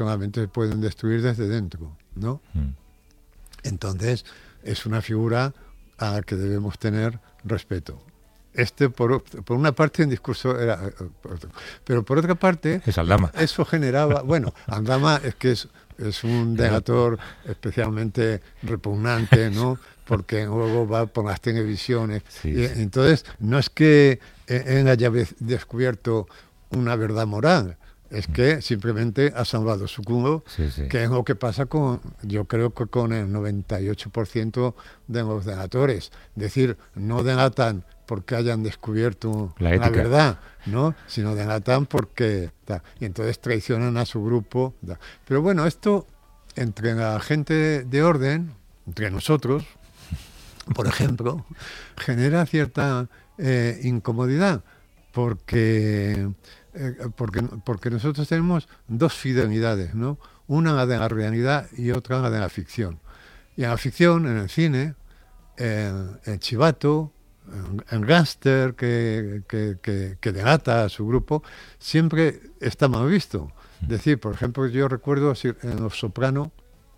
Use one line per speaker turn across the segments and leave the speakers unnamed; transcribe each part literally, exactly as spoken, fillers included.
solamente se pueden destruir desde dentro, ¿no? Mm. Entonces, es una figura a la que debemos tener respeto. Este, por, por una parte, en discurso era... Pero por otra parte...
Es Aldama.
Eso generaba... Bueno, Aldama es que es, es un denator especialmente repugnante, ¿no? Porque luego va por las televisiones.
Sí,
y,
sí.
Entonces, no es que él haya descubierto una verdad moral, es que simplemente ha salvado su culo,
sí, sí.
que es lo que pasa con, yo creo que con el noventa y ocho por ciento de los denatores. Es decir, no denatan porque hayan descubierto
la,
la verdad, ¿no? Sino denatan porque... Ta, y entonces traicionan a su grupo. Ta. Pero bueno, esto entre la gente de orden, entre nosotros, por ejemplo, genera cierta eh, incomodidad, porque... Eh, porque, porque nosotros tenemos dos fidelidades, ¿no? Una la de la realidad y otra la de la ficción. Y en la ficción, en el cine, el, el chivato, el, el gángster que, que, que, que delata a su grupo, siempre está mal visto. Es decir, por ejemplo, yo recuerdo en Los Soprano,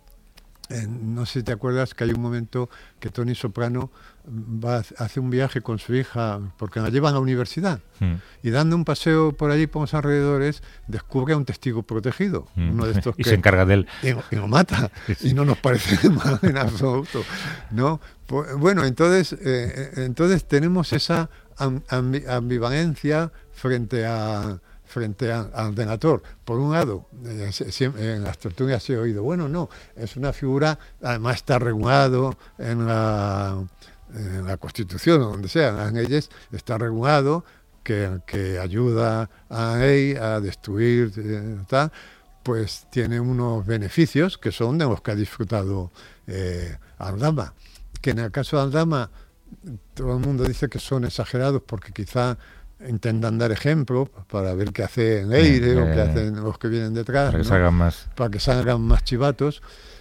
Eh, no sé si te acuerdas que hay un momento que Tony Soprano va, hace un viaje con su hija porque la llevan a la universidad mm. y dando un paseo por allí por los alrededores descubre a un testigo protegido, mm. uno de estos
y
que,
se encarga de él
y, y lo mata y no nos parece mal en absoluto, ¿no? Pues, bueno, entonces eh, entonces tenemos esa ambi- ambivalencia frente a frente a, al denator. Por un lado, eh, siempre, en las tertulias se ha oído, bueno, no, es una figura, además está regulado en la, en la Constitución, o donde sea, en las leyes, está regulado que, que ayuda a ley a destruir, eh, tal, pues tiene unos beneficios que son de los que ha disfrutado eh, Aldama. Que en el caso de Aldama, todo el mundo dice que son exagerados porque quizá intentan dar ejemplo para ver qué hace Leire eh, o qué hacen los que vienen detrás,
para que
¿no?
salgan más
para que salgan más chivatos,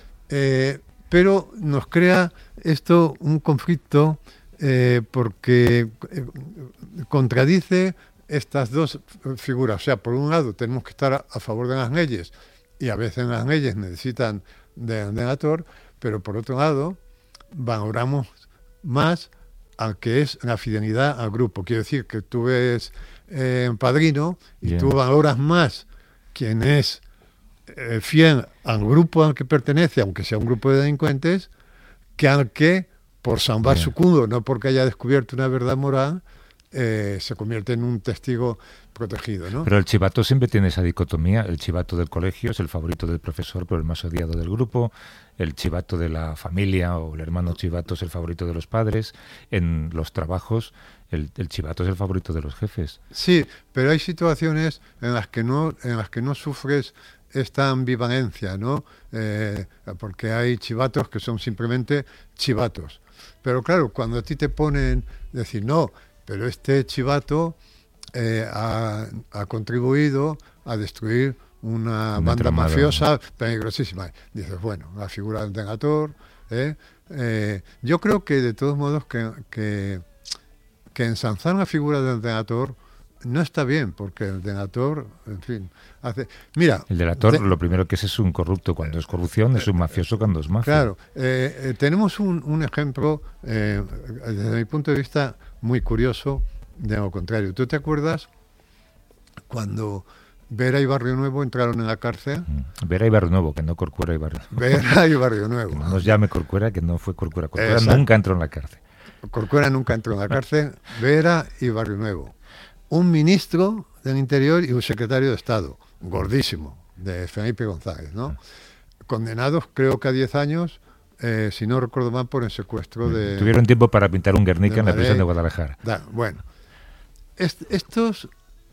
eh, pero nos crea esto un conflicto eh, porque eh, contradice estas dos figuras. O sea, por un lado tenemos que estar a, a favor de las leyes y a veces las leyes necesitan del denator, pero por otro lado valoramos más al que es la fidelidad al grupo. Quiero decir que tú ves eh, Padrino y Bien. Tú valoras más quien es eh, fiel al grupo al que pertenece, aunque sea un grupo de delincuentes, que al que, por salvar Bien. Su culo, no porque haya descubierto una verdad moral, eh, se convierte en un testigo protegido, ¿no?
Pero el chivato siempre tiene esa dicotomía. El chivato del colegio es el favorito del profesor, pero el más odiado del grupo. El chivato de la familia o el hermano chivato es el favorito de los padres. En los trabajos, el, el chivato es el favorito de los jefes.
Sí, pero hay situaciones en las que no, en las que no sufres esta ambivalencia, ¿no? Eh, porque hay chivatos que son simplemente chivatos. Pero claro, cuando a ti te ponen decir, no, pero este chivato eh, ha, ha contribuido a destruir una, una banda tramada. Mafiosa peligrosísima. Dices, bueno, la figura del denator. ¿eh? Eh, yo creo que de todos modos que, que, que ensalzar la figura del denator no está bien, porque el denator, en fin, hace... Mira...
El delator,
de,
lo primero que es es un corrupto cuando es corrupción, es un mafioso cuando es mafia.
Claro, eh, eh, tenemos un, un ejemplo, eh, desde mi punto de vista, muy curioso, de lo contrario. ¿Tú te acuerdas cuando Vera y Barrio Nuevo entraron en la cárcel?
Vera y Barrio Nuevo, que no Corcuera y Barrio Nuevo.
Vera y Barrio Nuevo.
Que no nos llame Corcuera, que no fue Corcuera. Corcuera Exacto. nunca entró en la cárcel.
Corcuera nunca entró en la cárcel. Vera y Barrio Nuevo. Un ministro del Interior y un secretario de Estado, gordísimo, de Felipe González, ¿no? Condenados, creo que a diez años, eh, si no recuerdo mal, por el secuestro de...
Tuvieron tiempo para pintar un Guernica en la prisión de Guadalajara.
Da, bueno, est- estos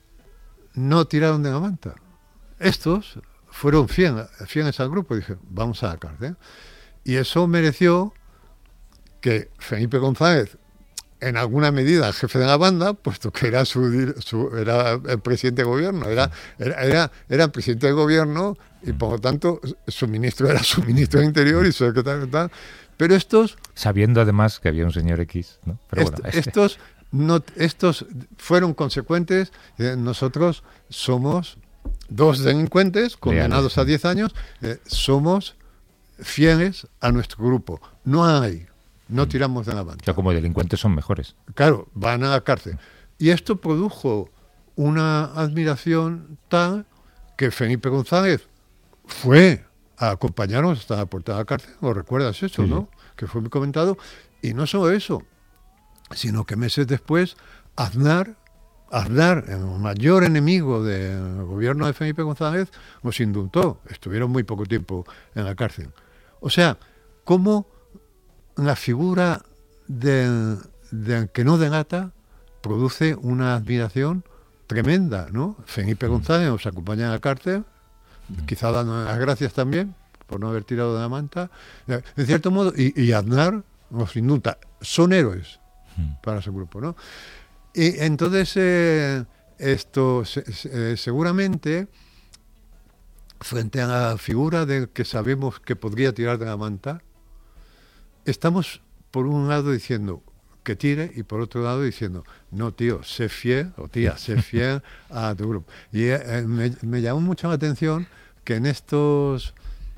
no tiraron de la manta. Estos fueron fieles, fieles al grupo y dijeron, vamos a la cárcel. Y eso mereció que Felipe González, en alguna medida el jefe de la banda, puesto que era su, su era el presidente de gobierno, era, era, era, era el presidente del gobierno y por lo tanto su ministro era su ministro del Interior y su secretario tal. Pero estos...
Sabiendo además que había un señor X, ¿no? Pero
est-
bueno,
estos, no, estos fueron consecuentes. Eh, nosotros somos dos delincuentes condenados a diez años, eh, somos fieles a nuestro grupo. No hay, no tiramos de la manta.
O sea, como delincuentes son mejores.
Claro, van a la cárcel. Y esto produjo una admiración tal que Felipe González fue a acompañarnos hasta la puerta de la cárcel. ¿Lo recuerdas eso, sí, no? Sí. Que fue muy comentado. Y no solo eso, sino que meses después, Aznar, Aznar, el mayor enemigo del gobierno de Felipe González, nos indultó. Estuvieron muy poco tiempo en la cárcel. O sea, cómo la figura del, del que no delata produce una admiración tremenda, ¿no? Felipe González nos acompaña en la cárcel, quizá dando las gracias también por no haber tirado de la manta, en cierto modo, y, y Aznar nos indulta. Son héroes para su grupo, ¿no? Y entonces, eh, esto se, se, eh, seguramente, frente a la figura del que sabemos que podría tirar de la manta, estamos por un lado diciendo que tire y por otro lado diciendo, no tío, sé fiel, o tía, sé fiel a tu grupo. Y eh, me, me llamó mucho la atención que en estos,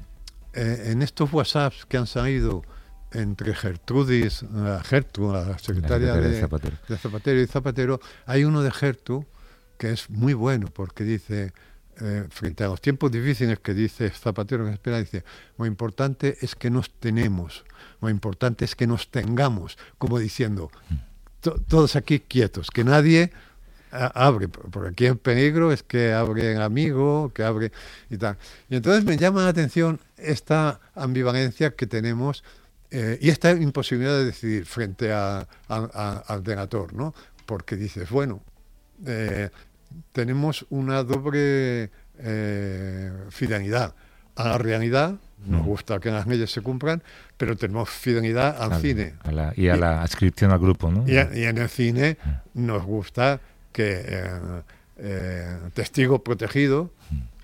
eh, en estos WhatsApps que han salido entre Gertrudis, la Gertrude, la secretaria, la de, de, Zapatero. de Zapatero y Zapatero, hay uno de Gertrude que es muy bueno porque dice, eh, frente a los tiempos difíciles que dice Zapatero que espera, dice, lo importante es que nos tenemos, lo importante es que nos tengamos, como diciendo, to, todos aquí quietos, que nadie a, abre, porque aquí el peligro es que abre el amigo, que abre y tal. Y entonces me llama la atención esta ambivalencia que tenemos eh, y esta imposibilidad de decidir frente a, a, a, al delator, ¿no? Porque dices, bueno, eh, tenemos una doble eh, fidelidad a la realidad, nos gusta que las leyes se cumplan, pero tenemos fidelidad al, al cine.
A la, y a y, la adscripción al grupo, ¿no?
Y, a, y en el cine nos gusta que eh, eh, testigo protegido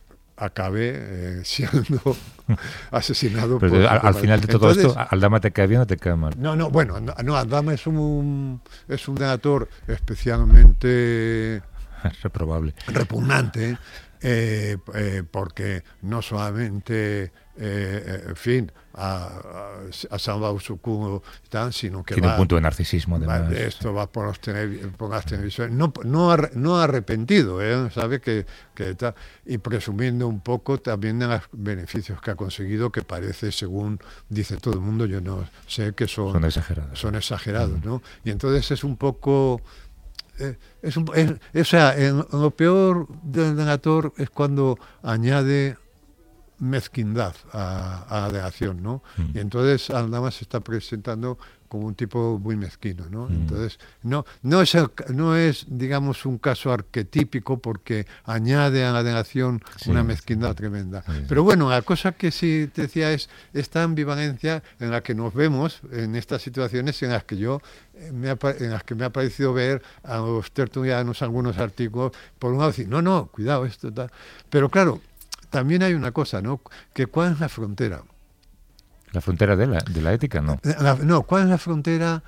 acabe eh, siendo asesinado.
Pero
por,
al, al final de todo Entonces, esto, ¿Aldama te cae bien o te cae mal?
No, no, bueno, no, no Aldama es un, es un delator especialmente
reprobable,
repugnante, eh, eh, porque no solamente, eh, en fin, ha, ha salvado su culo, sino que
tiene
va,
un punto de narcisismo, además.
Va, esto va por, los televi- por las televisiones, no, no, ar, no arrepentido, ¿eh? Sabe que, que está, y presumiendo un poco también de los beneficios que ha conseguido, que parece, según dice todo el mundo, yo no sé, que son,
son exagerados,
son exagerados, ¿no? Y entonces es un poco... Eh, es un, es, o sea, en, en lo peor del delator es cuando añade mezquindad a, a la delación, ¿no? Mm. Y entonces Aldama se está presentando como un tipo muy mezquino, ¿no? Mm. Entonces, no, no es, no es, digamos, un caso arquetípico porque añade a la delación sí, una mezquindad sí. tremenda. Sí, sí. Pero bueno, la cosa que sí te decía es esta ambivalencia en la que nos vemos en estas situaciones en las que yo me ha, en las que me ha parecido ver a los tertulianos algunos artículos, por un lado decir, no, no, cuidado, esto tal. Pero claro, también hay una cosa, ¿no? Que ¿cuál es la frontera?
¿La frontera de la, de la ética? No.
La, no, ¿cuál es la frontera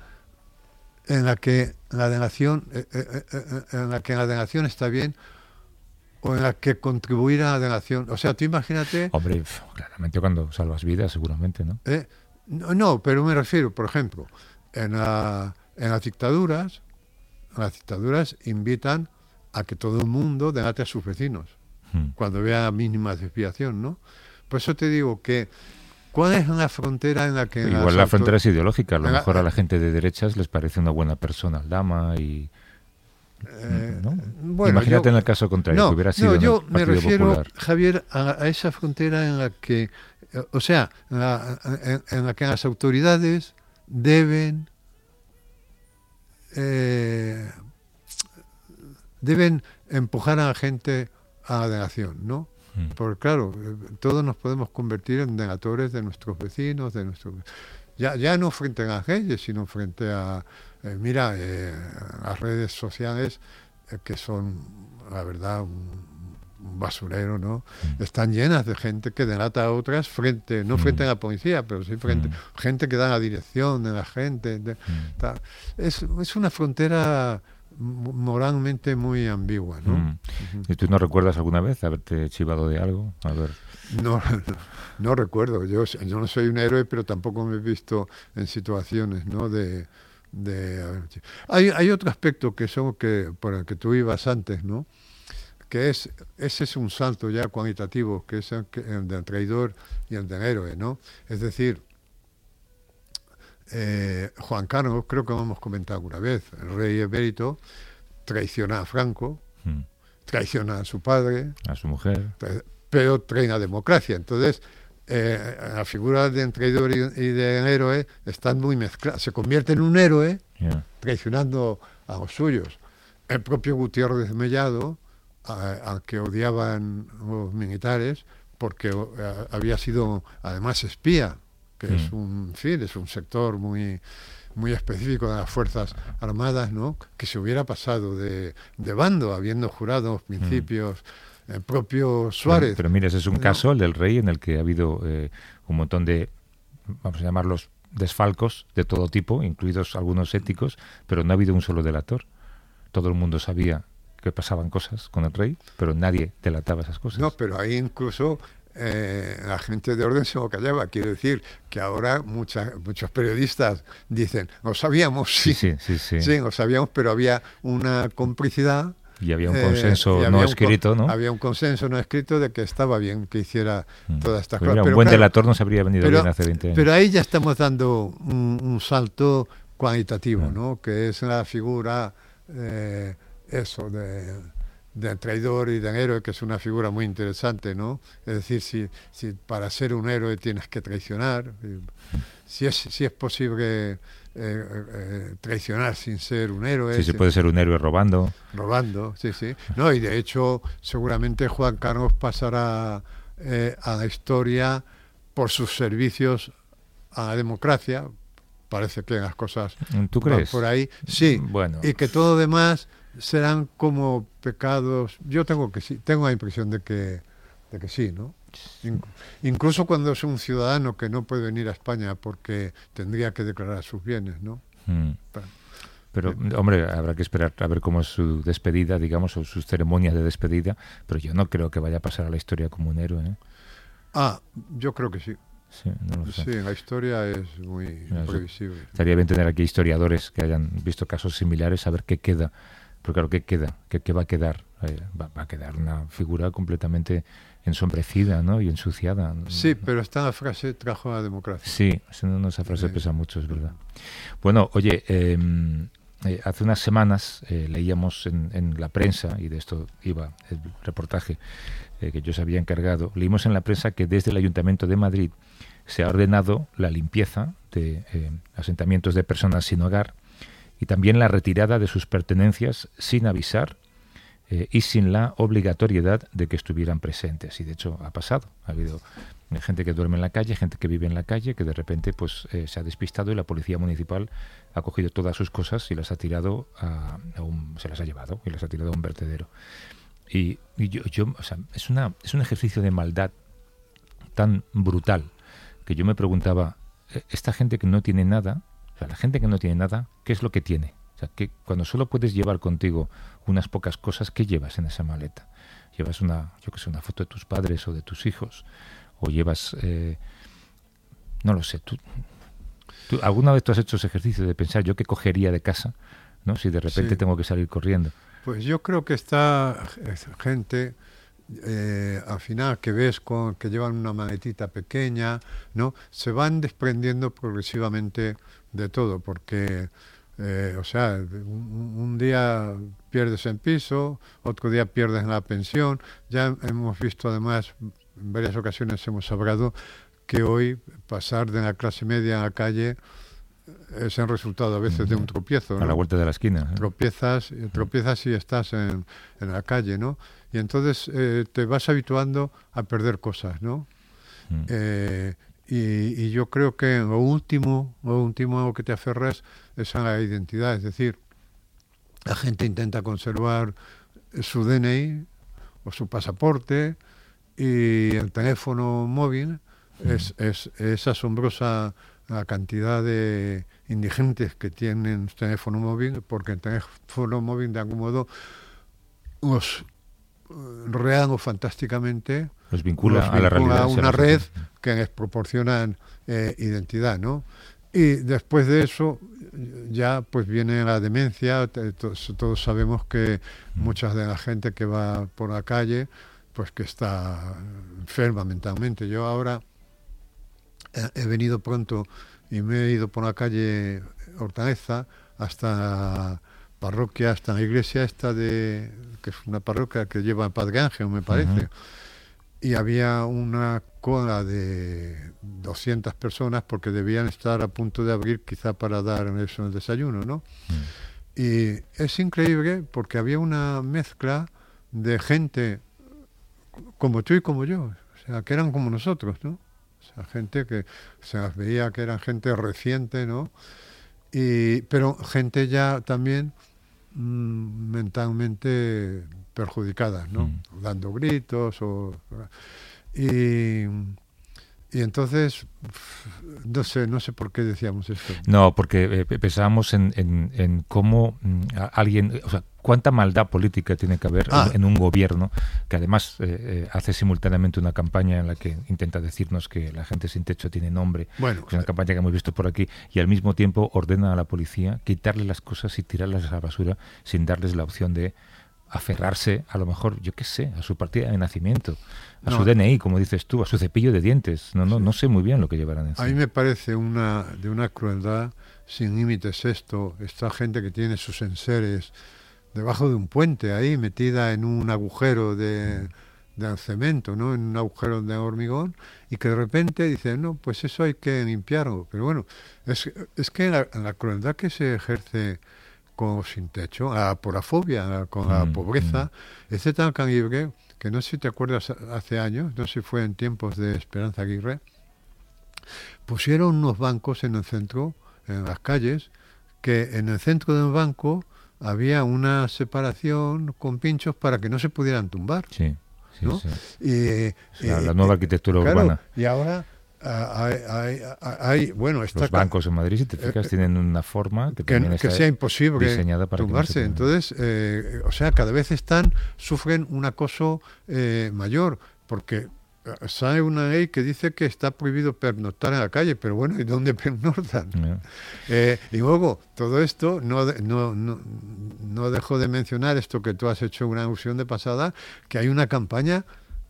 en la que la denación, eh, eh, eh, en la que la denación está bien o en la que contribuir a la denación? O sea, tú imagínate...
Hombre, claramente cuando salvas vidas, seguramente, ¿no?
Eh, no, no, pero me refiero, por ejemplo, en, la, en las dictaduras, las dictaduras invitan a que todo el mundo delate a sus vecinos, hmm. cuando vea mínima desviación, ¿no? Por eso te digo que ¿cuál es la frontera en la que...
Igual la frontera es ideológica. A lo mejor a la gente de derechas les parece una buena persona Aldama y...
Eh,
¿no?
Bueno,
imagínate
yo,
en el caso contrario,
no,
que hubiera sido
no, yo
en el Partido
me refiero,
Popular.
Javier, a, a esa frontera en la que... Eh, o sea, en la, en, en la que las autoridades deben... Eh, deben empujar a la gente a la denación, ¿no? Porque claro, todos nos podemos convertir en delatores de nuestros vecinos, de nuestros ya ya no frente a las leyes, sino frente a eh, mira eh, las redes sociales eh, que son la verdad un, un basurero, ¿no? Mm. Están llenas de gente que delata a otras frente no frente mm. a la policía, pero sí frente mm. gente que da la dirección de la gente, de, mm. tal. Es es una frontera moralmente muy ambigua, ¿no?
Mm. Uh-huh. ¿Y tú no recuerdas alguna vez haberte chivado de algo? A ver.
No, no, no recuerdo. Yo, yo no soy un héroe, pero tampoco me he visto en situaciones, ¿no? De, de hay, hay otro aspecto que son que por el que tú ibas antes, ¿no? Que es ese es un salto ya cuantitativo, que es el, el del traidor y el del héroe, ¿no? Es decir, eh, Juan Carlos, creo que lo hemos comentado alguna vez, el rey emérito traiciona a Franco, mm. traiciona a su padre,
a su mujer,
tra- pero trae la democracia. Entonces, eh, la figura de traidor y, y de héroe están muy mezcladas. Se convierte en un héroe yeah. traicionando a los suyos. El propio Gutiérrez Mellado, al que odiaban los militares, porque a, había sido además espía, que mm. es un, en fin, es un sector muy muy específico de las Fuerzas Armadas, ¿no? Que se hubiera pasado de, de bando, habiendo jurado los principios. Mm. El propio Suárez.
Pero, pero mira, ese es un ¿no? caso, el del rey, en el que ha habido eh, un montón de, vamos a llamarlos, desfalcos de todo tipo, incluidos algunos éticos, pero no ha habido un solo delator. Todo el mundo sabía que pasaban cosas con el rey, pero nadie delataba esas cosas.
No, pero ahí incluso eh, la gente de orden se lo callaba. Quiero decir que ahora mucha, muchos periodistas dicen, lo sabíamos, sí, sí, sí, sí, sí, lo sabíamos, pero había una complicidad.
Y había un consenso eh, no escrito,
un,
¿no?
Había un consenso no escrito de que estaba bien que hiciera mm. todas estas
pero
cosas.
Mira,
pero
un buen
claro,
delator no se habría venido
pero,
bien hace veinte años.
Pero ahí ya estamos dando un, un salto cualitativo, mm. ¿no? Que es la figura, eh, eso, de, del traidor y del héroe, que es una figura muy interesante, ¿no? Es decir, si, si para ser un héroe tienes que traicionar, si es, si es posible... Eh, eh, traicionar sin ser un héroe.
Sí, se puede ser un héroe robando.
Robando, sí, sí. No, y de hecho, seguramente Juan Carlos pasará eh, a la historia por sus servicios a la democracia. Parece que las cosas
¿Tú crees?
van por ahí. Sí,
bueno.
Y que todo lo demás serán como pecados. Yo tengo que sí, tengo la impresión de que, de que sí, ¿no? Incluso cuando es un ciudadano que no puede venir a España porque tendría que declarar sus bienes, ¿no?
Mm. Pero, hombre, habrá que esperar a ver cómo es su despedida, digamos, o sus ceremonias de despedida, pero yo no creo que vaya a pasar a la historia como un héroe, ¿eh?
Ah, yo creo que sí.
Sí, no lo sé.
Sí, la historia es muy no, previsible.
Estaría bien tener aquí historiadores que hayan visto casos similares, a ver qué queda. Pero claro, ¿qué queda? ¿Qué, qué va a quedar? Eh, va, va a quedar una figura completamente ensombrecida, ¿no? Y ensuciada.
Sí, pero esta frase trajo a la democracia.
Sí, esa frase sí. pesa mucho, es verdad. Bueno, oye, eh, eh, hace unas semanas eh, leíamos en, en la prensa, y de esto iba el reportaje eh, que yo se había encargado, leímos en la prensa que desde el Ayuntamiento de Madrid se ha ordenado la limpieza de eh, asentamientos de personas sin hogar y también la retirada de sus pertenencias sin avisar eh, y sin la obligatoriedad de que estuvieran presentes. Y de hecho ha pasado. Ha habido gente que duerme en la calle, gente que vive en la calle, que de repente pues eh, se ha despistado y la policía municipal ha cogido todas sus cosas y las ha tirado a, a un, se las ha llevado y las ha tirado a un vertedero. Y, y yo, yo o sea, es una es un ejercicio de maldad tan brutal que yo me preguntaba, esta gente que no tiene nada, o sea, la gente que no tiene nada, ¿qué es lo que tiene? O sea, que cuando solo puedes llevar contigo unas pocas cosas, ¿qué llevas en esa maleta? Llevas una, yo que sé, una foto de tus padres o de tus hijos, o llevas, eh, no lo sé, tú, tú, ¿alguna vez tú has hecho ese ejercicio de pensar yo qué cogería de casa, ¿no? Si de repente sí. tengo que salir corriendo?
Pues yo creo que esta gente, eh, al final, que ves con, que llevan una maletita pequeña, ¿no? Se van desprendiendo progresivamente de todo, porque... Eh, o sea, un, un día pierdes en piso, otro día pierdes en la pensión. Ya hemos visto, además, en varias ocasiones hemos hablado que hoy pasar de la clase media a la calle es el resultado a veces de un tropiezo, ¿no?
A la vuelta de la esquina, ¿eh?
Tropiezas, tropiezas y estás en, en la calle, ¿no? Y entonces eh, te vas habituando a perder cosas, ¿no? Mm. Eh, Y, y yo creo que lo último, lo último a lo que te aferras es a la identidad. Es decir, la gente intenta conservar su D N I o su pasaporte y el teléfono móvil es, es, es asombrosa la cantidad de indigentes que tienen teléfono móvil, porque el teléfono móvil de algún modo los real o fantásticamente
los vincula,
los
a la realidad,
a una red que les proporcionan eh, identidad, ¿no? Y después de eso ya pues viene la demencia. Todos, todos sabemos que mm. mucha de la gente que va por la calle pues que está enferma mentalmente. Yo ahora he, he venido pronto y me he ido por la calle Hortaleza hasta la parroquia, hasta la iglesia esta de que es una parroquia que lleva el Padre Ángel, me parece. Uh-huh. Y había una cola de doscientas personas porque debían estar a punto de abrir quizá para dar eso en el desayuno, ¿no? Mm. Y es increíble porque había una mezcla de gente como tú y como yo, o sea, que eran como nosotros, ¿no? O sea, gente que se las veía que eran gente reciente, ¿no? Y, pero gente ya también mmm, mentalmente perjudicadas, ¿no? Mm. Dando gritos o... Y, y entonces, no sé, no sé por qué decíamos esto.
No, porque eh, pensábamos en, en, en cómo mm, alguien, o sea, cuánta maldad política tiene que haber ah. en, en un gobierno que además eh, eh, hace simultáneamente una campaña en la que intenta decirnos que la gente sin techo tiene nombre,
bueno,
que es una campaña que hemos visto por aquí, y al mismo tiempo ordena a la policía quitarle las cosas y tirarlas a la basura sin darles la opción de aferrarse, a lo mejor, yo qué sé, a su partida de nacimiento, a no, su D N I, como dices tú, a su cepillo de dientes. No, no, sí. no sé muy bien lo que llevarán encima.
A mí me parece una de una crueldad sin límites esto. Esta gente que tiene sus enseres debajo de un puente, ahí metida en un agujero de, de cemento, ¿no? En un agujero de hormigón, y que de repente dice, no, pues eso hay que limpiarlo. Pero bueno, es, es que la, la crueldad que se ejerce con sin techo, la porafobia, con la mm, pobreza, mm. es de tal calibre que no sé si te acuerdas hace años, no sé si fue en tiempos de Esperanza Aguirre, pusieron unos bancos en el centro, en las calles, que en el centro del banco había una separación con pinchos para que no se pudieran tumbar.
Sí, sí,
¿no?
sí.
Y,
o sea, y, la nueva arquitectura
claro,
urbana.
Y ahora hay, hay, hay, bueno, esta
los bancos en Madrid, si te fijas, eh, tienen una forma que,
que,
también
que
está
sea imposible
diseñada para
tumbarse.
Que no se
Entonces, eh, o sea, cada vez están sufren un acoso eh, mayor, porque sale una ley que dice que está prohibido pernoctar en la calle, pero bueno, ¿y dónde pernoctan? Yeah. Eh, y luego, todo esto, no, no, no, no dejo de mencionar esto que tú has hecho una alusión de pasada, que hay una campaña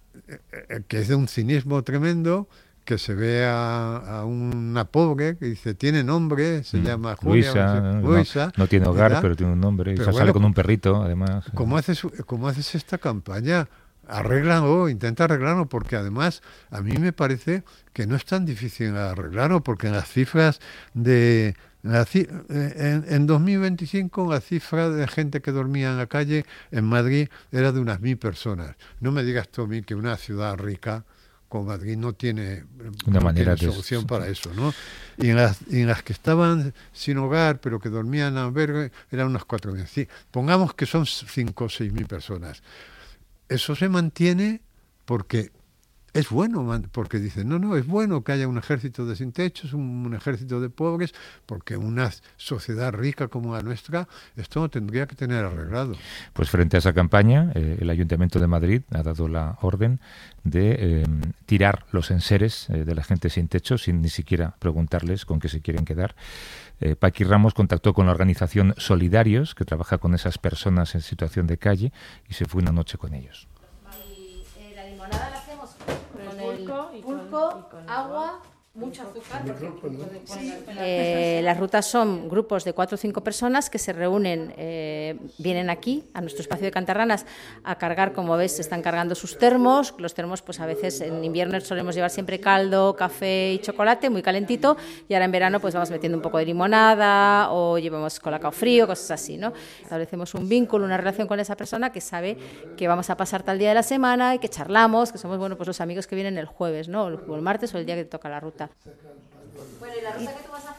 eh, que es de un cinismo tremendo, que se ve a, a una pobre que dice, tiene nombre, se mm. llama Julia,
Luisa,
no, sé, Luisa
no, no tiene hogar, ¿verdad? Pero tiene un nombre, pero y bueno, sale con un perrito, además.
¿Cómo haces, cómo haces esta campaña? Arréglalo, intenta arreglarlo, porque además a mí me parece que no es tan difícil arreglarlo, porque en las cifras de... La, en, en dos mil veinticinco la cifra de gente que dormía en la calle en Madrid era de unas mil personas. No me digas tú a mí que una ciudad rica como Madrid no tiene
una
no
manera
tiene
de
solución para eso, ¿no? Y en, las, y en las que estaban sin hogar, pero que dormían en albergue, eran unas cuatro mil. Sí, pongamos que son cinco o seis mil personas. Eso se mantiene porque es bueno, porque dicen, no, no, es bueno que haya un ejército de sin techos, un, un ejército de pobres, porque una sociedad rica como la nuestra, esto lo tendría que tener arreglado.
Pues frente a esa campaña, eh, el Ayuntamiento de Madrid ha dado la orden de eh, tirar los enseres eh, de la gente sin techo, sin ni siquiera preguntarles con qué se quieren quedar. Eh, Paqui Ramos contactó con la organización Solidarios, que trabaja con esas personas en situación de calle, y se fue una noche con ellos.
Y, eh, la limonada la hacemos con el pulpo, agua, mucho azúcar. Porque sí. eh, las rutas son grupos de cuatro o cinco personas que se reúnen, eh, vienen aquí a nuestro espacio de Cantarranas a cargar, como ves, se están cargando sus termos. Los termos, pues a veces en invierno solemos llevar siempre caldo, café y chocolate, muy calentito, y ahora en verano pues vamos metiendo un poco de limonada o llevamos colacao frío, cosas así, ¿no? Establecemos un vínculo, una relación con esa persona que sabe que vamos a pasar tal día de la semana y que charlamos, que somos, bueno, pues los amigos que vienen el jueves, ¿no? O el martes o el día que te toca la ruta. Bueno, y la ruta que tú vas a hacer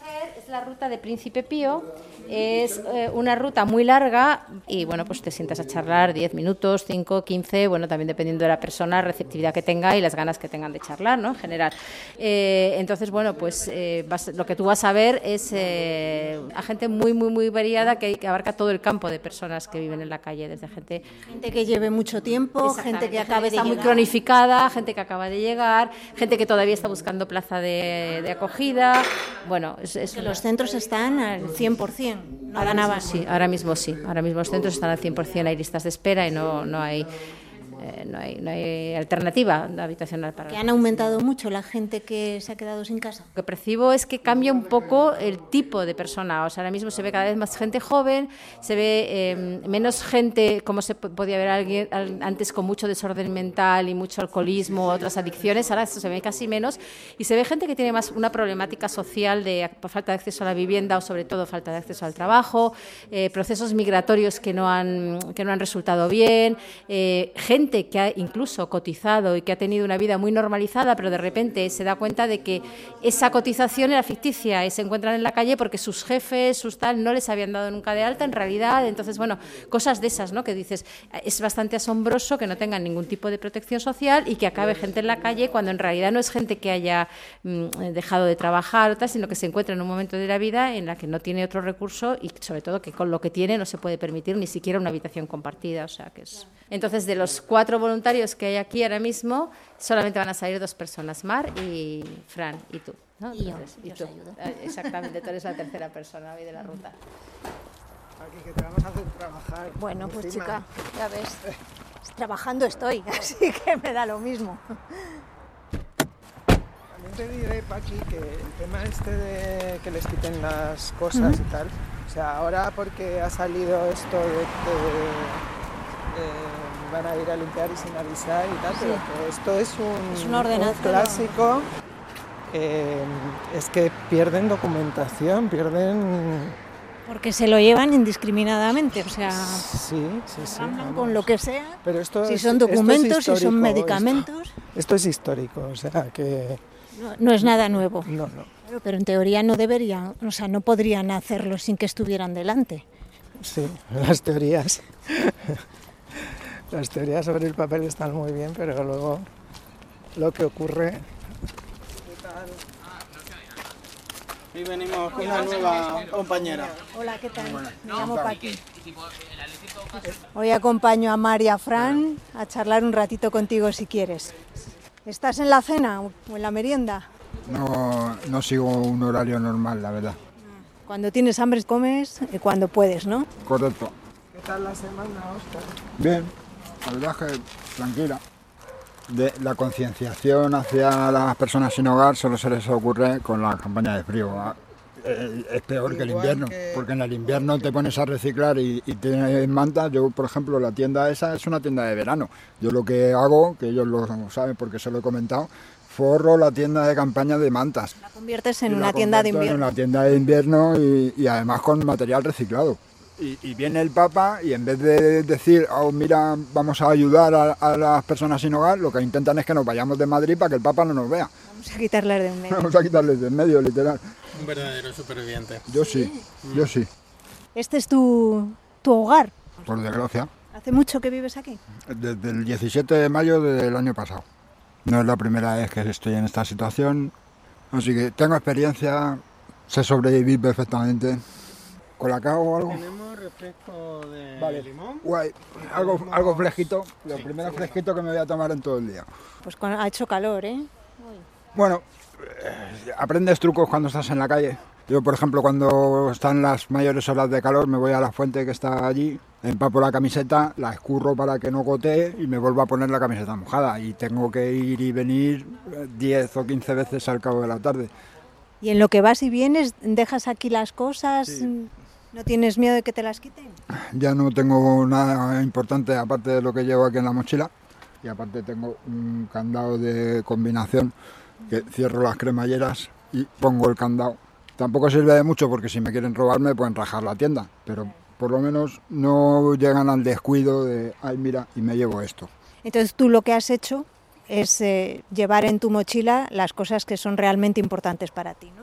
Es la ruta de Príncipe Pío, es eh, una ruta muy larga y bueno, pues te sientas a charlar diez minutos, cinco, quince, bueno, también dependiendo de la persona, la receptividad que tenga y las ganas que tengan de charlar, ¿no? En general. Eh, entonces, bueno, pues eh, vas, lo que tú vas a ver es eh, a gente muy, muy, muy variada que, que abarca todo el campo de personas que viven en la calle, desde gente...
Gente que lleve mucho tiempo, gente que acabe de
está
llegar.
Muy cronificada, gente que acaba de llegar, gente que todavía está buscando plaza de, de acogida, bueno, es... es
que los centros están al cien por ciento, no
ahora
ganaban.
mismo sí, ahora mismo sí, ahora mismo los centros están al cien por ciento, hay listas de espera y no, no hay... Eh, no hay, no hay alternativa habitacional para...
¿Que han aumentado mucho la gente que se ha quedado sin casa?
Lo que percibo es que cambia un poco el tipo de persona. O sea, ahora mismo se ve cada vez más gente joven, se ve eh, menos gente, como se podía ver alguien antes, con mucho desorden mental y mucho alcoholismo, otras adicciones. Ahora esto se ve casi menos. Y se ve gente que tiene más una problemática social de falta de acceso a la vivienda o sobre todo falta de acceso al trabajo, eh, procesos migratorios que no han, que no han resultado bien, eh, gente que ha incluso cotizado y que ha tenido una vida muy normalizada, pero de repente se da cuenta de que esa cotización era ficticia y se encuentran en la calle porque sus jefes, sus tal, no les habían dado nunca de alta en realidad. Entonces, bueno, cosas de esas, ¿no? Que dices, es bastante asombroso que no tengan ningún tipo de protección social y que acabe gente en la calle cuando en realidad no es gente que haya mmm, dejado de trabajar o tal, sino que se encuentra en un momento de la vida en la que no tiene otro recurso y sobre todo que con lo que tiene no se puede permitir ni siquiera una habitación compartida. O sea, que es... Entonces, de los cuatro voluntarios que hay aquí ahora mismo, solamente van a salir dos personas, Mar y Fran, y tú, ¿no?
Y yo,
Entonces, y
yo
tú.
os ayudo.
Exactamente, tú eres la tercera persona hoy de la ruta.
Aquí que te vamos a hacer trabajar.
Bueno, pues
encima.
chica, ya ves, trabajando estoy, así que me da lo mismo.
También te diré, Paqui, que el tema este de que les quiten las cosas uh-huh. y tal, o sea, ahora porque ha salido esto de que Eh, van a ir a limpiar y sin avisar y tal, sí. Pero que esto es un,
es una
un clásico, eh, es que pierden documentación, pierden...
Porque se lo llevan indiscriminadamente, o sea,
sí, sí, sí,
con lo que sea,
pero esto
si
es,
son documentos, si son
Esto,
medicamentos...
esto es histórico, o sea, que...
No, no es nada nuevo.
No, no.
Pero en teoría no deberían, o sea, no podrían hacerlo sin que estuvieran delante.
Sí, las teorías... Las teorías sobre el papel están muy bien, pero luego lo que ocurre... ¿Qué tal?
Hoy venimos con una nueva compañera.
Hola, ¿qué tal? Me llamo Paqui. Hoy acompaño a Mar y a Fran a charlar un ratito contigo si quieres. ¿Estás en la cena o en la merienda?
No, no sigo un horario normal, la verdad.
Cuando tienes hambre comes y cuando puedes, ¿no?
Correcto.
¿Qué tal la semana, Óscar?
Bien. La verdad es que tranquila. De la concienciación hacia las personas sin hogar solo se les ocurre con la campaña de frío. Es peor que el invierno, que... porque en el invierno te pones a reciclar y, y tienes mantas. Yo, por ejemplo, la tienda esa es una tienda de verano. Yo lo que hago, que ellos lo saben porque se lo he comentado, forro la tienda de campaña de mantas.
La conviertes en una tienda de invierno.
En una tienda de invierno y, y además con material reciclado. Y, y viene el Papa y en vez de decir, oh, mira, vamos a ayudar a, a las personas sin hogar, lo que intentan es que nos vayamos de Madrid para que el Papa no nos vea.
Vamos a quitarles de en medio.
Vamos a quitarles de en medio, literal.
Un verdadero superviviente.
Yo sí, sí. yo sí.
¿Este es tu, tu hogar?
Por desgracia.
¿Hace mucho que vives aquí?
Desde el diecisiete de mayo del año pasado. No es la primera vez que estoy en esta situación, así que tengo experiencia, sé sobrevivir perfectamente. ¿Colacao o algo?
Tenemos refresco de
vale.
limón.
Guay, algo, algo fresquito, lo sí, primero sí. fresquito que me voy a tomar en todo el día.
Pues con, ha hecho calor, ¿eh?
Bueno, eh, aprendes trucos cuando estás en la calle. Yo, por ejemplo, cuando están las mayores horas de calor, me voy a la fuente que está allí, empapo la camiseta, la escurro para que no gotee y me vuelvo a poner la camiseta mojada. Y tengo que ir y venir diez o quince veces al cabo de la tarde.
¿Y en lo que vas y vienes, dejas aquí las cosas?
Sí.
¿No tienes miedo de que te las quiten?
Ya no tengo nada importante aparte de lo que llevo aquí en la mochila. Y aparte tengo un candado de combinación que cierro las cremalleras y pongo el candado. Tampoco sirve de mucho porque si me quieren robar me pueden rajar la tienda, pero por lo menos no llegan al descuido de, ay mira, y me llevo esto.
Entonces tú lo que has hecho es eh, llevar en tu mochila las cosas que son realmente importantes para ti, ¿no?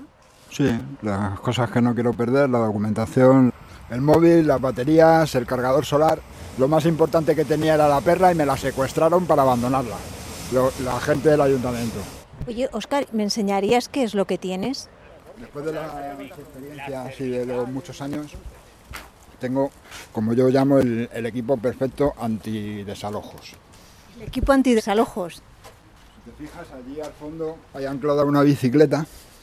Sí, las cosas que no quiero perder, la documentación, el móvil, las baterías, el cargador solar. Lo más importante que tenía era la perra y me la secuestraron para abandonarla, lo, la gente del ayuntamiento.
Oye, Óscar, ¿me enseñarías qué es lo que tienes?
Después de la experiencia así de los muchos años, tengo, como yo llamo, el, el equipo perfecto antidesalojos.
El equipo antidesalojos.
Si te fijas, allí al fondo hay anclada una bicicleta.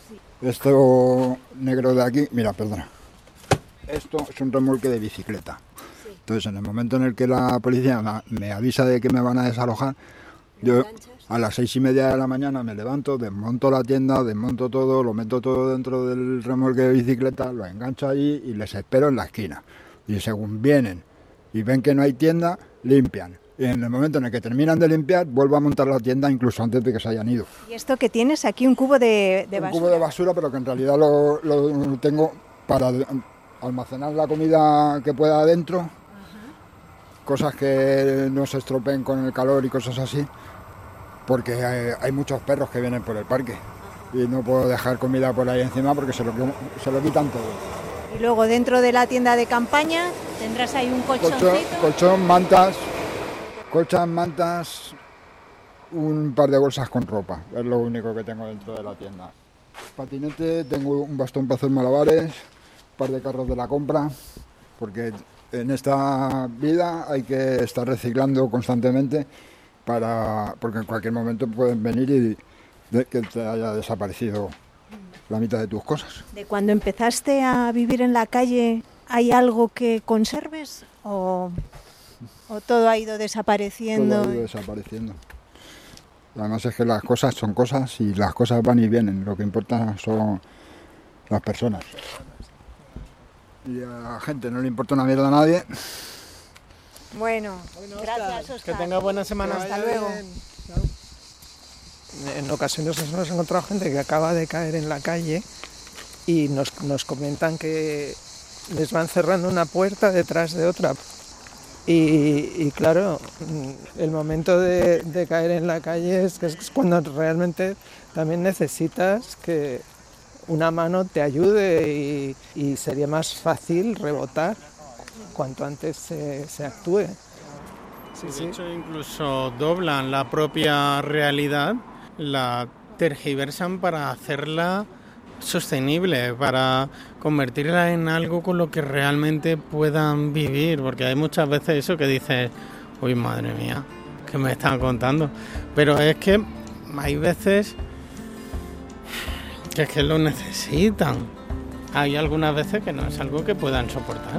Esto negro de aquí, mira, perdona. Esto es un remolque de bicicleta. Entonces, en el momento en el que la policía me avisa de que me van a desalojar, yo a las seis y media de la mañana me levanto, desmonto la tienda, desmonto todo, lo meto todo dentro del remolque de bicicleta, lo engancho allí y les espero en la esquina. Y según vienen y ven que no hay tienda, limpian. Y en el momento en el que terminan de limpiar, vuelvo a montar la tienda incluso antes de que se hayan ido.
¿Y esto que tienes aquí? Un cubo de, de
un
basura.
Un cubo de basura, pero que en realidad lo, lo tengo para almacenar la comida que pueda adentro. Ajá. Cosas que no se estropeen con el calor y cosas así, porque hay, hay muchos perros que vienen por el parque y no puedo dejar comida por ahí encima porque se lo, se lo quitan todo.
Y luego dentro de la tienda de campaña tendrás ahí un colchoncito.
Colchón, colchón, mantas, colchas, mantas, un par de bolsas con ropa, es lo único que tengo dentro de la tienda. Patinete, tengo un bastón para hacer malabares, un par de carros de la compra, porque en esta vida hay que estar reciclando constantemente para porque en cualquier momento pueden venir y de, que te haya desaparecido la mitad de tus cosas.
¿De cuando empezaste a vivir en la calle hay algo que conserves o, o todo ha ido desapareciendo?
Todo ha ido desapareciendo. Además es que las cosas son cosas y las cosas van y vienen. Lo que importa son las personas. Y a la gente no le importa una mierda a nadie.
Bueno,
bueno
gracias, Óscar.
Que tenga buena semana.
Hasta luego.
En ocasiones nos hemos encontrado gente que acaba de caer en la calle y nos, nos comentan que les van cerrando una puerta detrás de otra. Y, y claro, el momento de, de caer en la calle es, es cuando realmente también necesitas que una mano te ayude y, y sería más fácil rebotar cuanto antes se, se actúe.
Sí, de sí. hecho, incluso doblan la propia realidad, la tergiversan para hacerla sostenible, para convertirla en algo con lo que realmente puedan vivir, porque hay muchas veces eso que dices, uy, madre mía, ¿qué me están contando? Pero es que hay veces que es que lo necesitan. Hay algunas veces que no es algo que puedan soportar.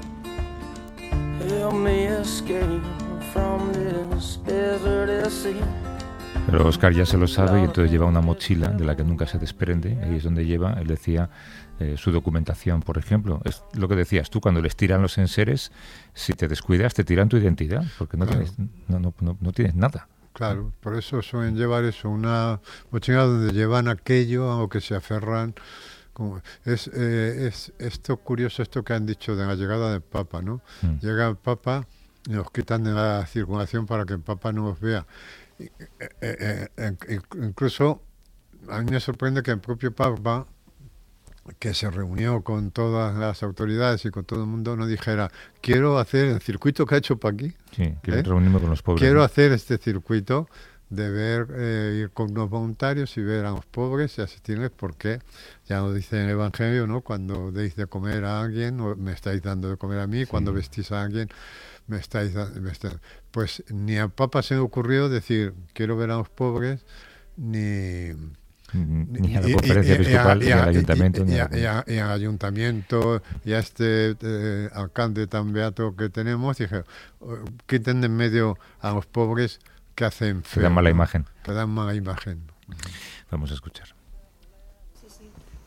Pero Óscar ya se lo sabe y entonces lleva una mochila de la que nunca se desprende. Ahí es donde lleva, él decía, eh, su documentación, por ejemplo. Es lo que decías tú, cuando les tiran los enseres, si te descuidas te tiran tu identidad, porque no, claro. tienes, no, no, no, no tienes nada.
Claro, por eso suelen llevar eso, una mochila donde llevan aquello a lo que se aferran. Como es, eh, es esto curioso, esto que han dicho de la llegada del Papa, ¿no? Mm. Llega el Papa y nos quitan de la circulación para que el Papa no los vea. Eh, eh, eh, incluso a mí me sorprende que el propio Papa, que se reunió con todas las autoridades y con todo el mundo, no dijera, quiero hacer el circuito que ha hecho Paqui.
Sí, quiero ¿eh? reunirme con los pobres.
Quiero
¿no?
hacer este circuito de ver, eh, ir con unos voluntarios y ver a los pobres y asistirles, porque ya lo dice en el Evangelio, ¿no? Cuando deis de comer a alguien, me estáis dando de comer a mí, sí. Cuando vestís a alguien, me estáis dando... Pues ni al Papa se le ocurrió decir, quiero ver a los pobres, ni...
Ni a la conferencia episcopal, ni al ayuntamiento.
Y al ayuntamiento, y a este eh, alcalde tan beato que tenemos, dije, quiten de en medio a los pobres que hacen feo.
Que dan mala imagen.
Que dan mala imagen.
Vamos a escuchar.
Sí, sí.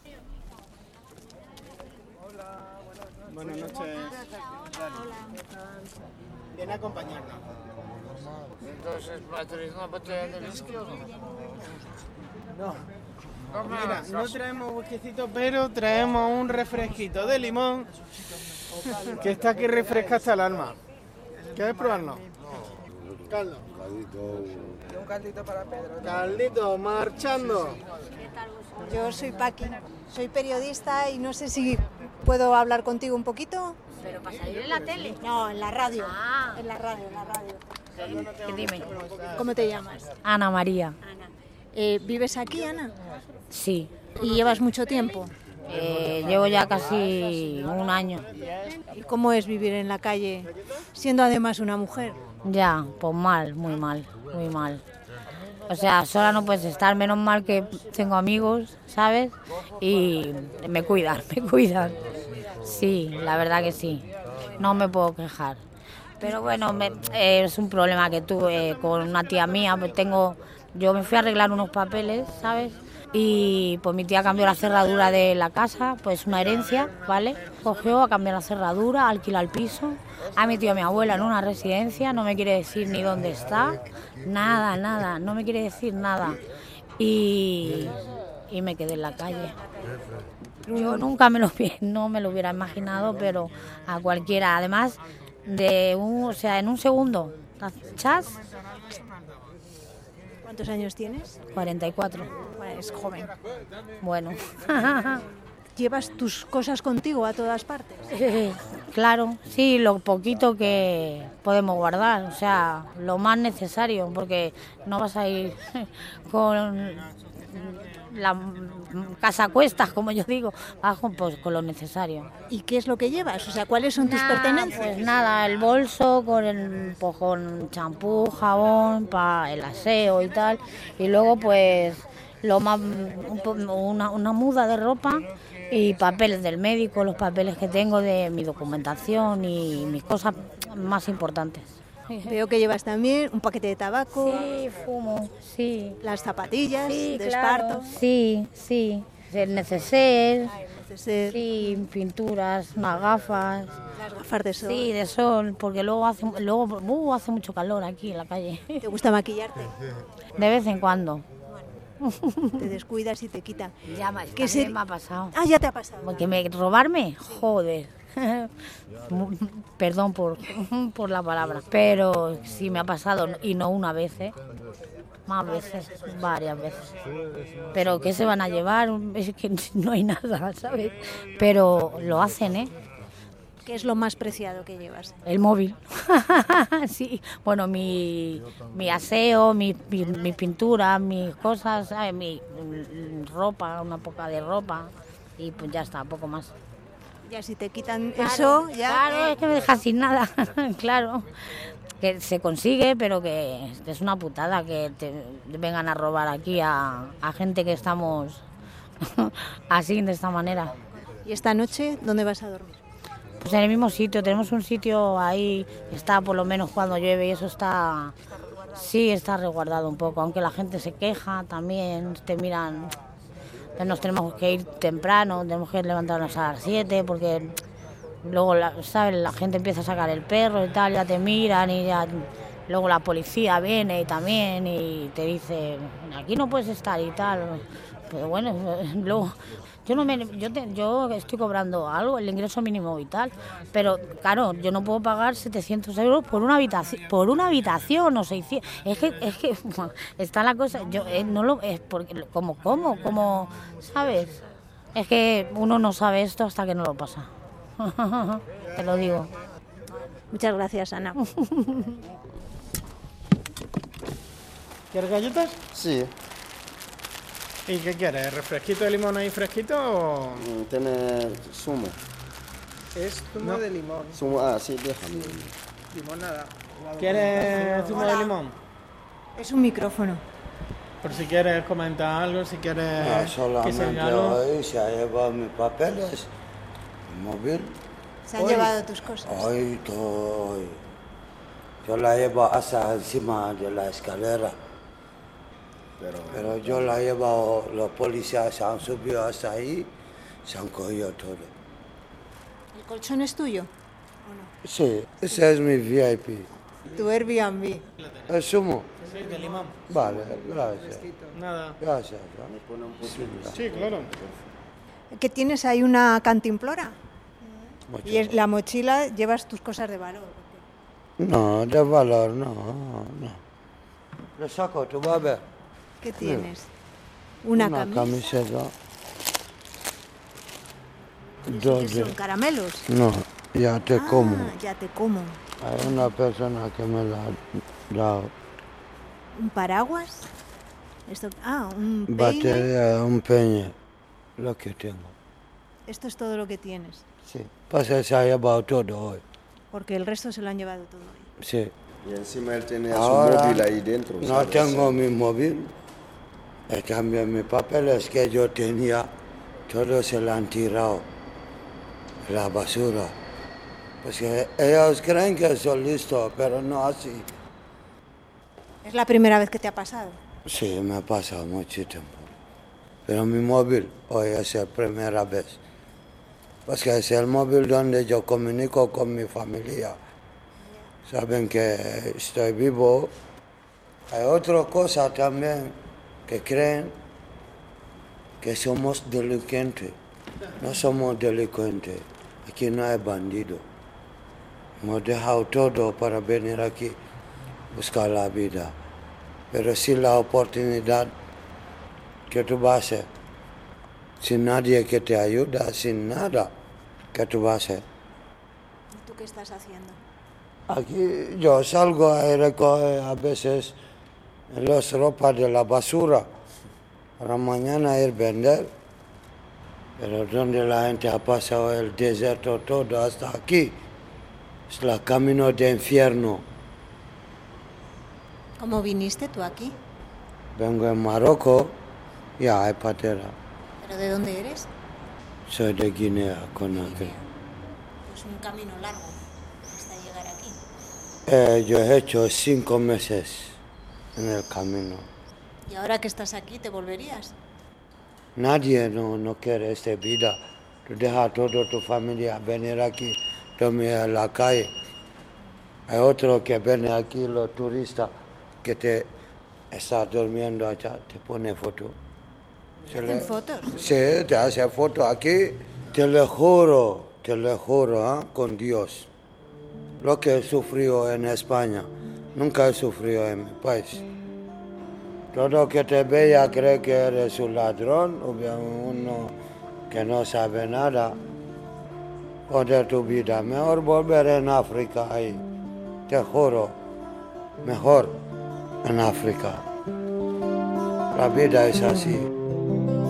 Hola, buenas noches. Buenas noches. Viene a acompañarnos.
Entonces, ¿traes una botella de whisky o no?
No. Mira, no traemos whiskycito, pero traemos un refresquito de limón que está aquí refresca hasta el alma. ¿Quieres probarlo?
No.
Carlos.
Y un caldito para Pedro.
Caldito, marchando.
Yo soy Paqui, soy periodista y no sé si puedo hablar contigo un poquito.
¿Pero para salir en la tele?
No, en la radio.
Ah.
En la radio, en la radio.
Dime.
¿Cómo te llamas?
Ana María.
Ana. Eh, ¿Vives aquí, Ana?
Sí.
¿Y llevas mucho tiempo?
Eh, llevo ya casi un año.
¿Y cómo es vivir en la calle siendo además una mujer?
Ya, pues mal, muy mal, muy mal. O sea, sola no puedes estar, menos mal que tengo amigos, ¿sabes? Y me cuidan, me cuidan. Sí, la verdad que sí. No me puedo quejar. Pero bueno, me, eh, es un problema que tuve con una tía mía. Pues tengo, yo me fui a arreglar unos papeles, ¿sabes? Y pues mi tía cambió la cerradura de la casa, pues una herencia, ¿vale? Cogió a cambiar la cerradura, alquila el piso, ha metido a mi abuela en una residencia, no me quiere decir ni dónde está, nada, nada, no me quiere decir nada. Y, y me quedé en la calle. Yo nunca me lo, no me lo hubiera imaginado, pero a cualquiera, además de un, o sea, en un segundo, chas.
¿Cuántos años tienes?
cuarenta y cuatro.
Bueno, es joven.
Bueno.
¿Llevas tus cosas contigo a todas partes?
Eh, claro, sí, lo poquito que podemos guardar, o sea, lo más necesario, porque no vas a ir con la casa a cuestas, como yo digo, vas con, pues, con lo necesario.
¿Y qué es lo que llevas? O sea, ¿cuáles son tus
Nah,
pertenencias?
Pues nada, el bolso con el pues, con champú, jabón, para el aseo y tal, y luego pues lo más una, una muda de ropa y papeles del médico, los papeles que tengo de mi documentación y mis cosas más importantes.
Veo que llevas también un paquete de tabaco.
Sí, fumo, sí.
Las zapatillas
Sí,
de
claro.
esparto.
Sí, sí. El neceser.
Neceser.
Sí, pinturas, unas gafas.
Las gafas de sol.
Sí, de sol, porque luego hace, luego, uh, hace mucho calor aquí en la calle.
¿Te gusta maquillarte?
De vez en cuando.
Te descuidas y te quitan.
Ya me,
¿Qué se...
me ha pasado.
Ah, ya te ha pasado.
Porque me, robarme, joder. Perdón por, por la palabra, pero sí me ha pasado y no una vez, ¿eh? Más veces, varias veces. Pero ¿qué se van a llevar? Es que no hay nada, ¿sabes? Pero lo hacen, ¿eh?
¿Qué es lo más preciado que llevas?
El móvil. Sí, bueno, mi, mi aseo, mi, mi, mi pintura, mis cosas, ¿sabes? Mi ropa, una poca de ropa y pues ya está, poco más.
Ya si te quitan
Claro,
eso, ya...
Claro, es que me dejas sin nada, claro. Que se consigue, pero que es una putada que te vengan a robar aquí a, a gente que estamos así, de esta manera.
¿Y esta noche dónde vas a dormir?
Pues en el mismo sitio, tenemos un sitio ahí, está por lo menos cuando llueve y eso está... Sí, está resguardado un poco, aunque la gente se queja también, te miran... Nos tenemos que ir temprano, tenemos que levantarnos a las siete porque luego, la, ¿sabes? La gente empieza a sacar el perro y tal, ya te miran y ya... Luego la policía viene y también y te dice, aquí no puedes estar y tal. Pero bueno, luego... Yo no me, yo, te, yo estoy cobrando algo, el ingreso mínimo vital, pero claro, yo no puedo pagar setecientos euros por una habitación, por una habitación o seiscientos. Es que, es que bueno, está la cosa, yo eh, no lo es porque como cómo, como, ¿sabes? Es que uno no sabe esto hasta que no lo pasa. Te lo digo.
Muchas gracias, Ana.
¿Quieres galletas?
Sí.
¿Y qué quieres? ¿Refresquito de limón ahí fresquito o...?
Tiene zumo.
Es zumo
No.
de limón.
Zumo, ah, sí, déjame.
Limonada.
¿Quieres zumo de limón?
Es un micrófono.
Por si quieres comentar algo, si quieres
No,
que se
solamente
diga algo.
hoy se ha llevado mis papeles, mi móvil.
Se han
Hoy.
llevado tus cosas.
Hoy, todo hoy. Yo la llevo hasta encima de la escalera.
Pero,
Pero yo la he llevado, los policías se han subido hasta ahí, se han cogido todo.
¿El colchón es tuyo?
Sí, ese es mi V I P.
Tu Airbnb.
¿El zumo?
Sí, de limón.
Vale, gracias.
Nada.
Gracias.
Sí, claro.
¿Qué tienes ahí una cantimplora?
Mucho.
Y es la mochila llevas tus cosas de valor.
No, de valor no, no. Le saco, tú vas a ver.
¿Qué tienes? Una,
Una
camisa.
camiseta.
¿Qué
Dos
son?
de-
¿Caramelos?
No, ya te
Ah,
como.
ya te como.
Hay una persona que me la ha dado.
¿Un paraguas? Esto, ah, un peine.
Batería, un peine. Lo que tengo.
Esto es todo lo que tienes.
Sí. Pasa que se ha llevado todo hoy.
Porque el resto se lo han llevado todo hoy.
Sí.
Y encima él tenía
Ahora,
su móvil ahí dentro.
no
¿sabes?
tengo mi móvil. En cambio, mis papeles que yo tenía, todos se lo han tirado a la basura. Pues que ellos creen que soy listo, pero no así.
¿Es la primera vez que te ha pasado?
Sí, me ha pasado mucho tiempo. Pero mi móvil hoy es la primera vez. Pues que es el móvil donde yo comunico con mi familia. Saben que estoy vivo. Hay otra cosa también, que creen que somos delincuentes. No somos delincuentes. Aquí no hay bandido. Hemos dejado todo para venir aquí, buscar la vida. Pero sin la oportunidad, ¿qué tú vas a hacer? Sin nadie que te ayuda, sin nada, ¿qué tú vas a hacer?
¿Tú qué estás haciendo?
Aquí yo salgo a recoger a veces las ropas de la basura para mañana ir a vender. Pero donde la gente ha pasado el desierto todo hasta aquí, es el camino de infierno.
¿Cómo viniste tú aquí?
Vengo en Marruecos y hay patera.
¿Pero de dónde eres?
Soy de Guinea, Conakry.
Pues un camino largo hasta llegar aquí.
Eh, yo he hecho cinco meses en el camino.
¿Y ahora que estás aquí te volverías?
Nadie no, no quiere esta vida. Tú dejas toda tu familia venir aquí, dormir en la calle. Hay otro que viene aquí, los turistas, que te está durmiendo allá, te pone foto.
¿Te hacen fotos?
Sí, te hace foto aquí. Te lo juro, te lo juro, ¿eh? Con Dios. Lo que he sufrido en España, nunca he sufrido en mi país. Todo que te vea cree que eres un ladrón, o bien uno que no sabe nada. Joder tu vida, mejor volver en África ahí. Te juro, mejor en África. La vida es así.